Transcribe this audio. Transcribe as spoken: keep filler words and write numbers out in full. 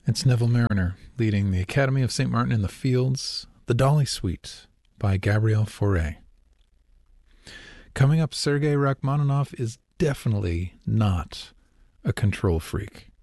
It's Neville Mariner leading the Academy of Saint Martin in the Fields, The Dolly Suite by Gabriel Fauré. Coming up, Sergei Rachmaninoff is definitely not a control freak.